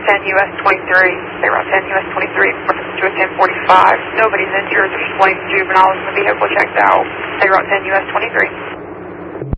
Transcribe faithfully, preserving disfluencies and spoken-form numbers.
ten U S twenty-three, State Route ten U S twenty-three, reference to a ten forty-five. Nobody's injured. There's twenty juveniles in the vehicle checked out. State Route ten U S twenty-three.